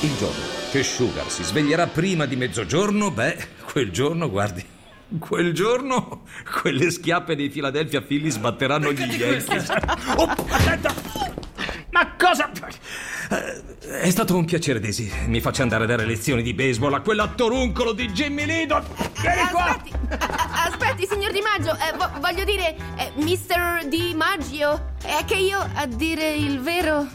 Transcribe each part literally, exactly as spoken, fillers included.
Il giorno che Sugar si sveglierà prima di mezzogiorno, beh, quel giorno, guardi, quel giorno quelle schiappe dei Philadelphia Phillies batteranno gli Yankees. Oh, attenta! Ma cosa? È stato un piacere, Daisy. Mi faccia andare a dare lezioni di baseball a quell'attoruncolo di Jimmy Lidl. Vieni qua! Aspetti, aspetti, signor Di Maggio. Eh, vo- voglio dire, eh, mister Di Maggio. È che io, a dire il vero...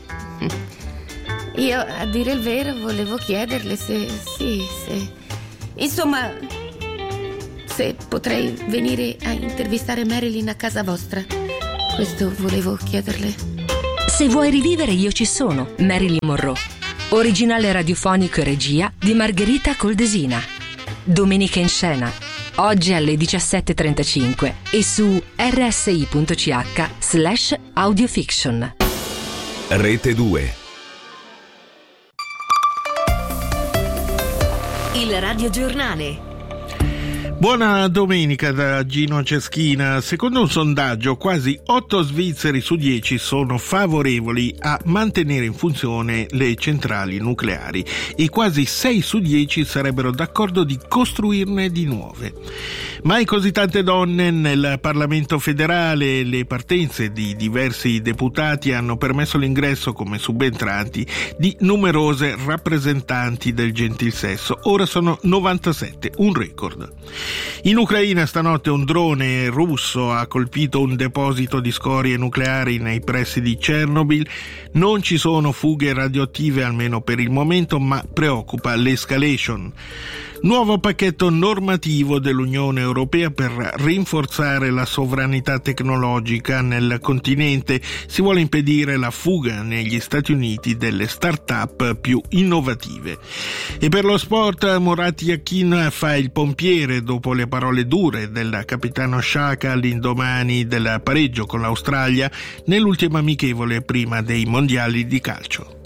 Io, a dire il vero, volevo chiederle se... Sì, se... Insomma... se potrei venire a intervistare Marilyn a casa vostra. Questo volevo chiederle. Se vuoi rivivere io ci sono, Marilyn Monroe. Originale radiofonico e regia di Margherita Coldesina. Domenica in scena, oggi alle diciassette e trentacinque e su rsi.ch slash audiofiction. Rete due. Il radiogiornale. Buona domenica da Gino Ceschina. Secondo un sondaggio, quasi otto svizzeri su dieci sono favorevoli a mantenere in funzione le centrali nucleari e quasi sei su dieci sarebbero d'accordo di costruirne di nuove. Mai così tante donne nel Parlamento federale. Le partenze di diversi deputati hanno permesso l'ingresso come subentranti di numerose rappresentanti del gentilsesso. Ora sono novantasette, un record. In Ucraina stanotte un drone russo ha colpito un deposito di scorie nucleari nei pressi di Chernobyl. Non ci sono fughe radioattive, almeno per il momento, ma preoccupa l'escalation. Nuovo pacchetto normativo dell'Unione Europea per rinforzare la sovranità tecnologica nel continente. Si vuole impedire la fuga negli Stati Uniti delle start-up più innovative. E per lo sport, Murat Yakin fa il pompiere dopo le parole dure del capitano Xhaka all'indomani del pareggio con l'Australia nell'ultima amichevole prima dei mondiali di calcio.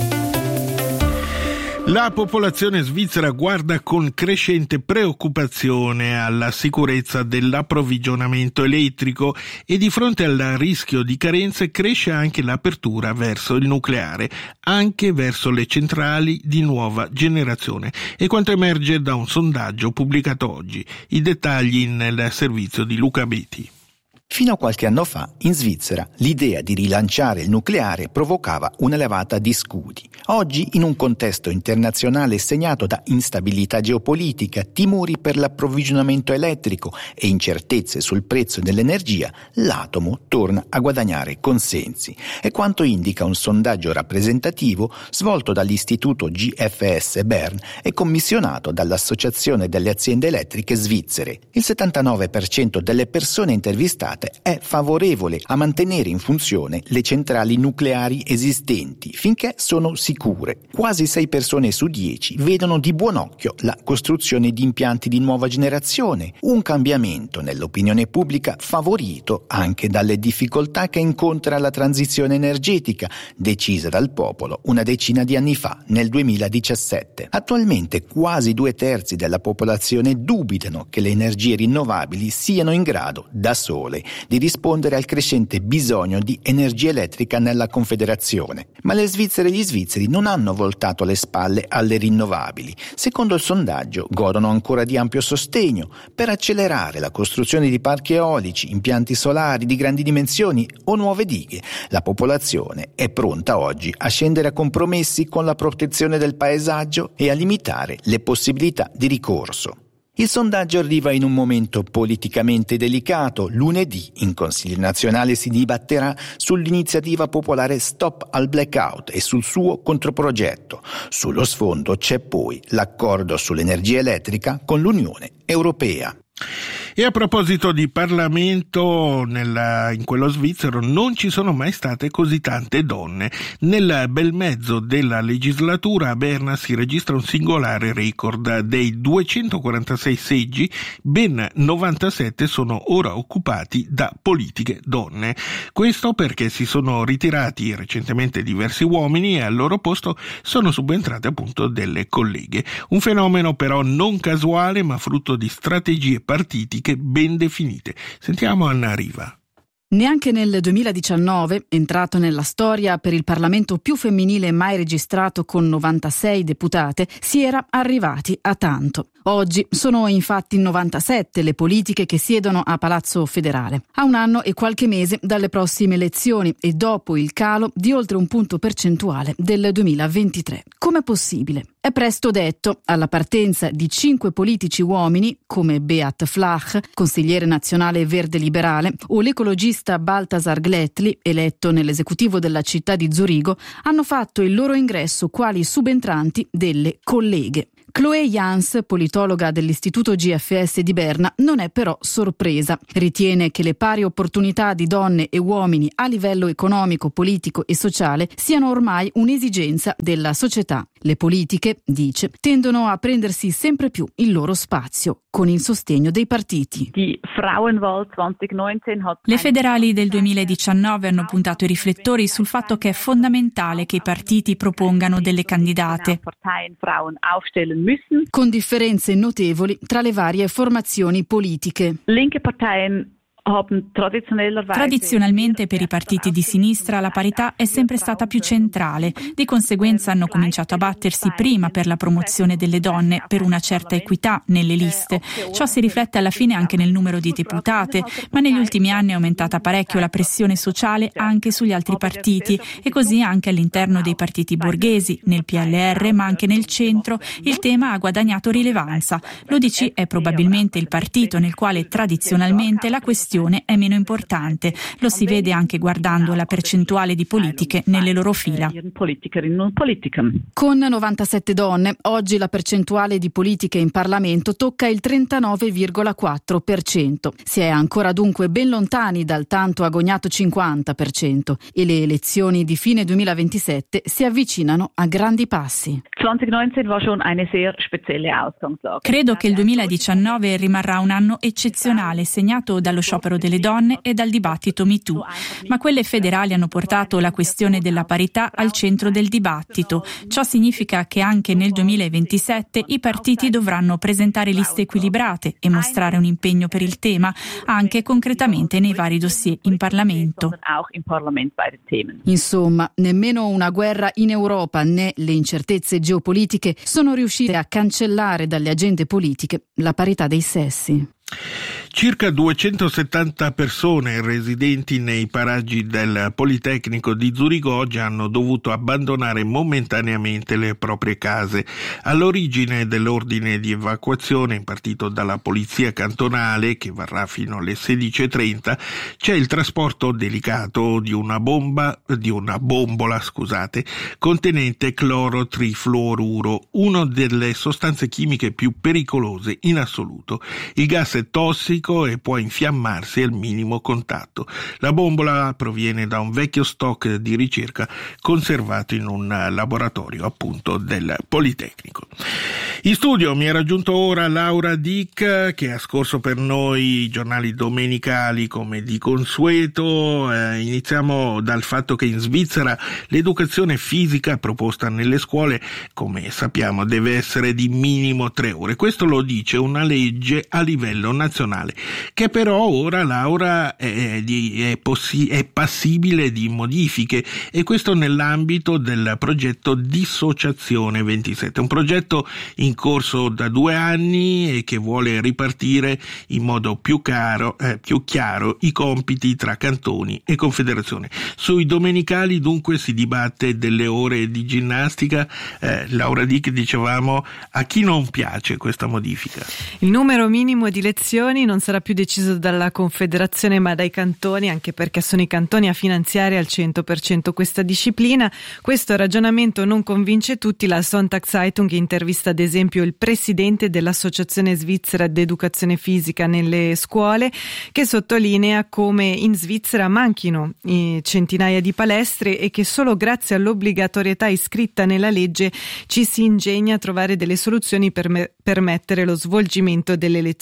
La popolazione svizzera guarda con crescente preoccupazione alla sicurezza dell'approvvigionamento elettrico e di fronte al rischio di carenze cresce anche l'apertura verso il nucleare, anche verso le centrali di nuova generazione. E quanto emerge da un sondaggio pubblicato oggi. I dettagli nel servizio di Luca Beti. Fino a qualche anno fa, in Svizzera, l'idea di rilanciare il nucleare provocava una levata di scudi. Oggi, in un contesto internazionale segnato da instabilità geopolitica, timori per l'approvvigionamento elettrico e incertezze sul prezzo dell'energia, l'atomo torna a guadagnare consensi. È quanto indica un sondaggio rappresentativo svolto dall'Istituto G F S Bern e commissionato dall'Associazione delle aziende elettriche svizzere. Il settantanove per cento delle persone intervistate è favorevole a mantenere in funzione le centrali nucleari esistenti finché sono sicure. Quasi sei persone su dieci vedono di buon occhio la costruzione di impianti di nuova generazione, un cambiamento nell'opinione pubblica favorito anche dalle difficoltà che incontra la transizione energetica decisa dal popolo una decina di anni fa, nel duemiladiciassette. Attualmente quasi due terzi della popolazione dubitano che le energie rinnovabili siano in grado, da sole, di rispondere al crescente bisogno di energia elettrica nella Confederazione. Ma le svizzere e gli svizzeri non hanno voltato le spalle alle rinnovabili. Secondo il sondaggio godono ancora di ampio sostegno per accelerare la costruzione di parchi eolici, impianti solari di grandi dimensioni o nuove dighe. La popolazione è pronta oggi a scendere a compromessi con la protezione del paesaggio e a limitare le possibilità di ricorso. Il sondaggio arriva in un momento politicamente delicato. Lunedì in Consiglio nazionale si dibatterà sull'iniziativa popolare Stop al Blackout e sul suo controprogetto. Sullo sfondo c'è poi l'accordo sull'energia elettrica con l'Unione Europea. E a proposito di Parlamento, nella, in quello svizzero non ci sono mai state così tante donne. Nel bel mezzo della legislatura a Berna si registra un singolare record. Dei duecentoquarantasei seggi, ben novantasette sono ora occupati da politiche donne. Questo perché si sono ritirati recentemente diversi uomini e al loro posto sono subentrate appunto delle colleghe. Un fenomeno però non casuale ma frutto di strategie partitiche ben definite. Sentiamo Anna Riva. Neanche nel duemiladiciannove, entrato nella storia per il Parlamento più femminile mai registrato con novantasei deputate, si era arrivati a tanto. Oggi sono infatti novantasette le politiche che siedono a Palazzo Federale. A un anno e qualche mese dalle prossime elezioni e dopo il calo di oltre un punto percentuale del duemilaventitré. Com'è possibile? È presto detto, alla partenza di cinque politici uomini, come Beat Flach, consigliere nazionale verde liberale, o l'ecologista Balthasar Glättli, eletto nell'esecutivo della città di Zurigo, hanno fatto il loro ingresso quali subentranti delle colleghe. Chloé Jans, politologa dell'Istituto G F S di Berna, non è però sorpresa. Ritiene che le pari opportunità di donne e uomini a livello economico, politico e sociale siano ormai un'esigenza della società. Le politiche, dice, tendono a prendersi sempre più il loro spazio, con il sostegno dei partiti. Le federali del duemiladiciannove hanno puntato i riflettori sul fatto che è fondamentale che i partiti propongano delle candidate, con differenze notevoli tra le varie formazioni politiche. Tradizionalmente per i partiti di sinistra la parità è sempre stata più centrale, di conseguenza hanno cominciato a battersi prima per la promozione delle donne, per una certa equità nelle liste. Ciò si riflette alla fine anche nel numero di deputate, ma negli ultimi anni è aumentata parecchio la pressione sociale anche sugli altri partiti e così anche all'interno dei partiti borghesi, nel P L R ma anche nel centro il tema ha guadagnato rilevanza. L'U D C è probabilmente il partito nel quale tradizionalmente la questione è meno importante. Lo si vede anche guardando la percentuale di politiche nelle loro fila. Con novantasette donne, oggi la percentuale di politiche in Parlamento tocca il trentanove virgola quattro per cento. Si è ancora dunque ben lontani dal tanto agognato cinquanta per cento e le elezioni di fine duemilaventisette si avvicinano a grandi passi. Credo che il duemiladiciannove rimarrà un anno eccezionale, segnato dallo sciopero delle donne e dal dibattito MeToo, ma quelle federali hanno portato la questione della parità al centro del dibattito. Ciò significa che anche nel duemilaventisette i partiti dovranno presentare liste equilibrate e mostrare un impegno per il tema, anche concretamente nei vari dossier in Parlamento. Insomma, nemmeno una guerra in Europa né le incertezze geopolitiche sono riuscite a cancellare dalle agende politiche la parità dei sessi. Circa duecentosettanta persone residenti nei paraggi del Politecnico di Zurigo oggi hanno dovuto abbandonare momentaneamente le proprie case. All'origine dell'ordine di evacuazione impartito dalla polizia cantonale, che varrà fino alle sedici e trenta, c'è il trasporto delicato di una bomba, di una bombola, scusate, contenente clorotrifluoruro, una delle sostanze chimiche più pericolose in assoluto. Il gas è tossico e può infiammarsi al minimo contatto. La bombola proviene da un vecchio stock di ricerca conservato in un laboratorio appunto del Politecnico. In studio mi ha raggiunto ora Laura Dick, che ha scorso per noi i giornali domenicali come di consueto. Eh, iniziamo dal fatto che in Svizzera l'educazione fisica proposta nelle scuole, come sappiamo, deve essere di minimo tre ore. Questo lo dice una legge a livello nazionale, che però ora, Laura, è, di, è, possi- è passibile di modifiche, e questo nell'ambito del progetto Dissociazione ventisette, un progetto in corso da due anni e che vuole ripartire in modo più, caro, eh, più chiaro i compiti tra cantoni e confederazione. Sui domenicali dunque si dibatte delle ore di ginnastica. eh, Laura Dick, dicevamo, a chi non piace questa modifica? Il numero minimo di lezioni non sarà più deciso dalla Confederazione ma dai cantoni, anche perché sono i cantoni a finanziare al cento per cento questa disciplina. Questo ragionamento non convince tutti. La Sonntagszeitung intervista ad esempio il presidente dell'Associazione Svizzera d'Educazione Fisica nelle scuole, che sottolinea come in Svizzera manchino centinaia di palestre e che solo grazie all'obbligatorietà iscritta nella legge ci si ingegna a trovare delle soluzioni per me- permettere lo svolgimento delle lezioni.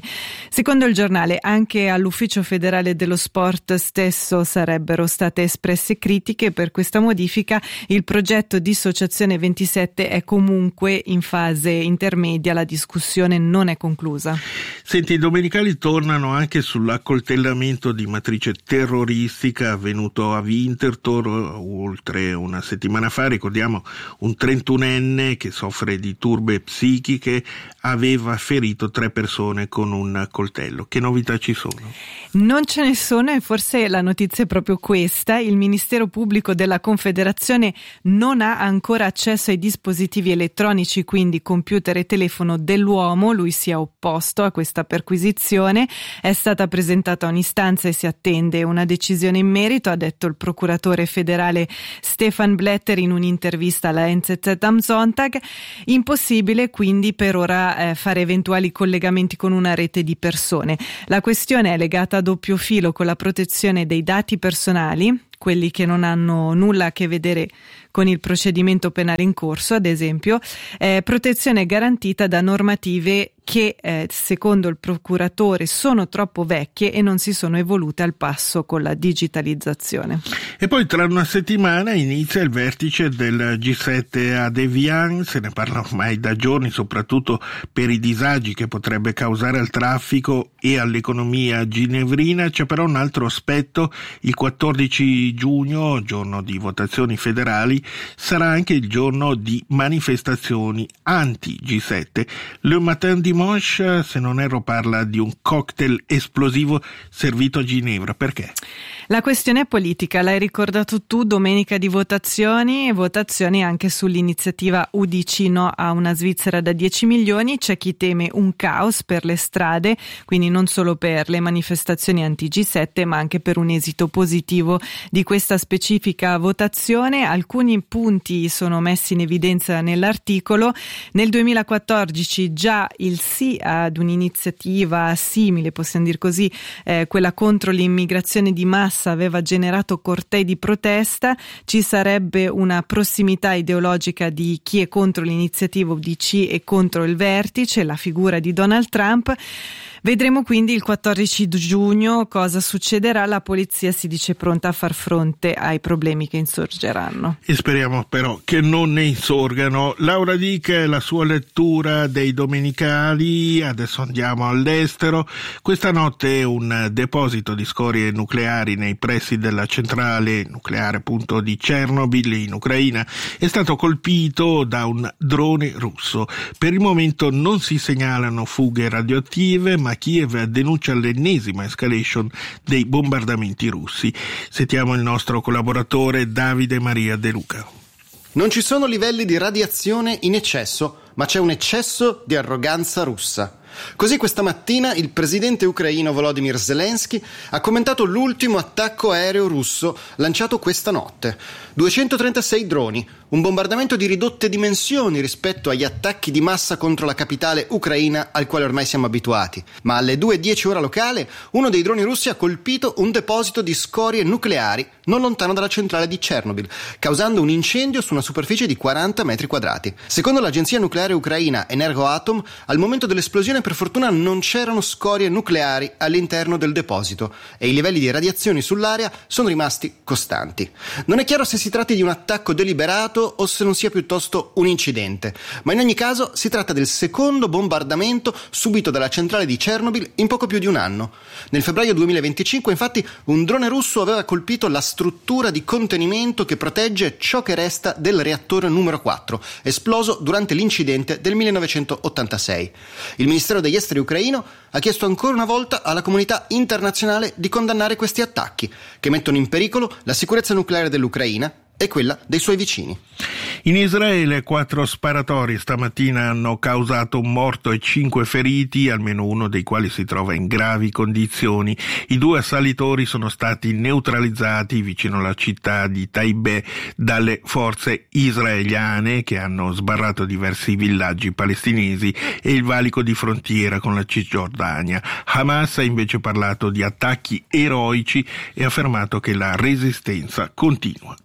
Secondo il giornale, anche all'Ufficio Federale dello Sport stesso sarebbero state espresse critiche per questa modifica. Il progetto Dissociazione ventisette è comunque in fase intermedia, la discussione non è conclusa. Senti, i domenicali tornano anche sull'accoltellamento di matrice terroristica avvenuto a Winterthur oltre una settimana fa. Ricordiamo un trentunenne che soffre di turbe psichiche aveva ferito tre persone con un coltello. Che novità ci sono? Non ce ne sono e forse la notizia è proprio questa. Il Ministero Pubblico della Confederazione non ha ancora accesso ai dispositivi elettronici, quindi computer e telefono dell'uomo. Lui si è opposto a questa perquisizione. È stata presentata un'istanza e si attende una decisione in merito, ha detto il procuratore federale Stefan Blätter in un'intervista alla N Z Z am Sonntag. Impossibile quindi per ora eh, fare eventuali collegamenti con una rete di persone. La questione è legata a doppio filo con la protezione dei dati personali, quelli che non hanno nulla a che vedere con il procedimento penale in corso, ad esempio, eh, protezione garantita da normative che, eh, secondo il procuratore, sono troppo vecchie e non si sono evolute al passo con la digitalizzazione. E poi tra una settimana inizia il vertice del G sette ad Evian, se ne parla ormai da giorni, soprattutto per i disagi che potrebbe causare al traffico e all'economia ginevrina. C'è però un altro aspetto: il quattordici giugno, giorno di votazioni federali, sarà anche il giorno di manifestazioni anti G sette. Le Matin Dimanche, se non erro, parla di un cocktail esplosivo servito a Ginevra. Perché? La questione è politica, l'hai ricordato tu, domenica di votazioni, e votazioni anche sull'iniziativa U D C no a una Svizzera da dieci milioni. C'è chi teme un caos per le strade, quindi non solo per le manifestazioni anti G sette, ma anche per un esito positivo di questa specifica votazione. Alcuni punti sono messi in evidenza nell'articolo. Nel duemilaquattordici già il sì ad un'iniziativa simile, possiamo dire così, eh, quella contro l'immigrazione di massa, aveva generato cortei di protesta. Ci sarebbe una prossimità ideologica di chi è contro l'iniziativa U D C e contro il vertice, la figura di Donald Trump. Vedremo quindi il quattordici giugno cosa succederà. La polizia si dice pronta a far fronte ai problemi che insorgeranno. E speriamo però che non ne insorgano. Laura Dica, la sua lettura dei domenicali. Adesso andiamo all'estero. Questa notte un deposito di scorie nucleari nei pressi della centrale nucleare appunto di Chernobyl in Ucraina è stato colpito da un drone russo. Per il momento non si segnalano fughe radioattive, ma Kiev denuncia l'ennesima escalation dei bombardamenti russi. Sentiamo il nostro collaboratore Davide Maria De Luca. Non ci sono livelli di radiazione in eccesso, ma c'è un eccesso di arroganza russa. Così questa mattina il presidente ucraino Volodymyr Zelensky ha commentato l'ultimo attacco aereo russo lanciato questa notte. duecentotrentasei droni, un bombardamento di ridotte dimensioni rispetto agli attacchi di massa contro la capitale ucraina al quale ormai siamo abituati. Ma alle due e dieci ora locale, uno dei droni russi ha colpito un deposito di scorie nucleari non lontano dalla centrale di Chernobyl, causando un incendio su una superficie di quaranta metri quadrati. Secondo l'agenzia nucleare ucraina Energoatom, al momento dell'esplosione per fortuna non c'erano scorie nucleari all'interno del deposito e i livelli di radiazioni sull'area sono rimasti costanti. Non è chiaro se si tratti di un attacco deliberato o se non sia piuttosto un incidente, ma in ogni caso si tratta del secondo bombardamento subito dalla centrale di Chernobyl in poco più di un anno. Nel febbraio duemilaventicinque, infatti, un drone russo aveva colpito la struttura di contenimento che protegge ciò che resta del reattore numero quattro, esploso durante l'incidente del millenovecentottantasei. Il Ministero degli Esteri ucraino ha chiesto ancora una volta alla comunità internazionale di condannare questi attacchi, che mettono in pericolo la sicurezza nucleare dell'Ucraina e quella dei suoi vicini. In Israele quattro sparatori stamattina hanno causato un morto e cinque feriti, almeno uno dei quali si trova in gravi condizioni. I due assalitori sono stati neutralizzati vicino alla città di Taibeh dalle forze israeliane, che hanno sbarrato diversi villaggi palestinesi e il valico di frontiera con la Cisgiordania. Hamas ha invece parlato di attacchi eroici e affermato che la resistenza continua.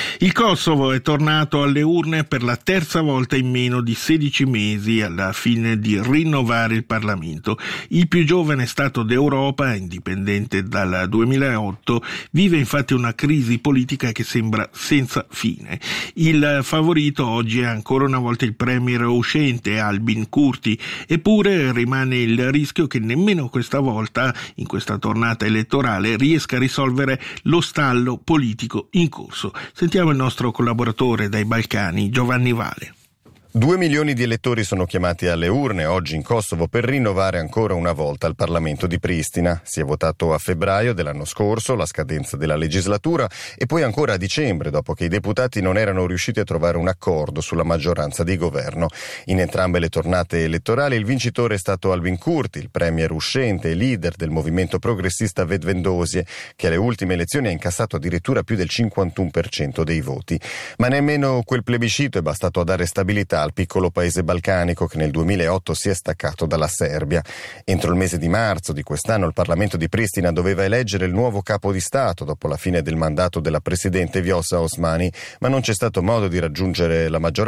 Il Kosovo è tornato alle urne per la terza volta in meno di sedici mesi alla fine di rinnovare il Parlamento. Il più giovane Stato d'Europa, indipendente dal duemilaotto, vive infatti una crisi politica che sembra senza fine. Il favorito oggi è ancora una volta il premier uscente Albin Kurti, eppure rimane il rischio che nemmeno questa volta, in questa tornata elettorale, riesca a risolvere lo stallo politico in corso. Sentiamo il nostro collaboratore dai Balcani, Giovanni Vale. Due milioni di elettori sono chiamati alle urne oggi in Kosovo per rinnovare ancora una volta il Parlamento di Pristina. Si è votato a febbraio dell'anno scorso, la scadenza della legislatura, e poi ancora a dicembre, dopo che i deputati non erano riusciti a trovare un accordo sulla maggioranza di governo. In entrambe le tornate elettorali il vincitore è stato Albin Kurti, il premier uscente e leader del movimento progressista Vetëvendosje, che alle ultime elezioni ha incassato addirittura più del cinquantuno per cento dei voti. Ma nemmeno quel plebiscito è bastato a dare stabilità al piccolo paese balcanico che nel duemilaotto si è staccato dalla Serbia. Entro il mese di marzo di quest'anno il Parlamento di Pristina doveva eleggere il nuovo capo di Stato dopo la fine del mandato della presidente Vjosa Osmani, ma non c'è stato modo di raggiungere la maggioranza